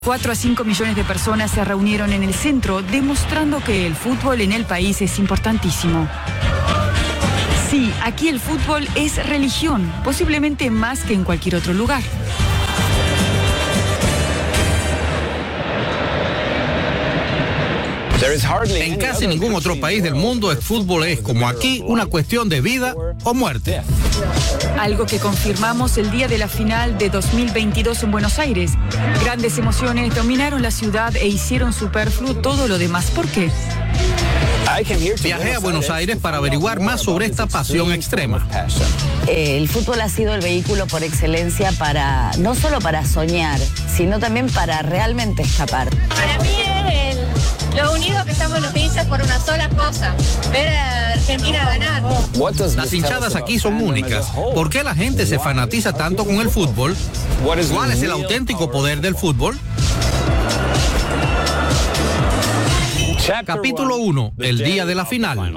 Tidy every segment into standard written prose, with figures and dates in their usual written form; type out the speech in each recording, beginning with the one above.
4 a 5 millones de personas se reunieron en el centro, demostrando que el fútbol en el país es importantísimo. Sí, aquí el fútbol es religión, posiblemente más que en cualquier otro lugar. En casi ningún otro país del mundo el fútbol es, como aquí, una cuestión de vida o muerte. Algo que confirmamos el día de la final de 2022 en Buenos Aires. Grandes emociones dominaron la ciudad e hicieron superfluo todo lo demás. ¿Por qué? Viajé a Buenos Aires para averiguar más sobre esta pasión extrema. El fútbol ha sido el vehículo por excelencia para, no solo para soñar, sino también para realmente escapar. Para mí es lo unido que estamos los hinchas por una sola cosa, ver a Argentina ganar. Las hinchadas aquí son únicas. ¿Por qué la gente se fanatiza tanto con el fútbol? ¿Cuál es el auténtico poder del fútbol? Capítulo 1. El día de la final.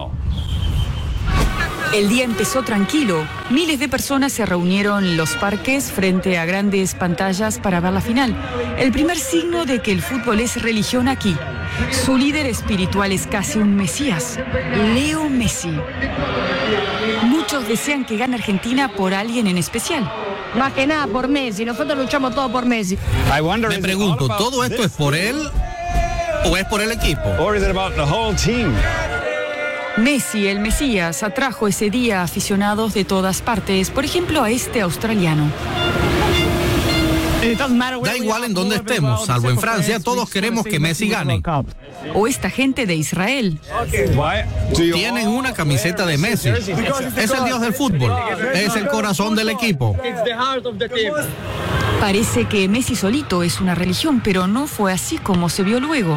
El día empezó tranquilo. Miles de personas se reunieron en los parques frente a grandes pantallas para ver la final. El primer signo de que el fútbol es religión aquí. Su líder espiritual es casi un mesías, Leo Messi. Muchos desean que gane Argentina por alguien en especial. Más que nada por Messi, nosotros luchamos todos por Messi. Me pregunto, ¿todo esto es por él o es por el equipo? Messi, el Mesías, atrajo ese día a aficionados de todas partes, por ejemplo a este australiano. Da igual en dónde estemos, salvo en Francia, todos queremos que Messi gane. O esta gente de Israel. Tienen una camiseta de Messi. Es el dios del fútbol, es el corazón del equipo. Parece que Messi solito es una religión, pero no fue así como se vio luego.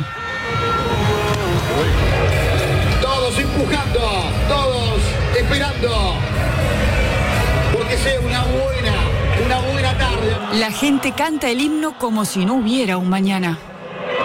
Todos empujando, todos esperando, porque sea una buena tarde. La gente canta el himno como si no hubiera un mañana.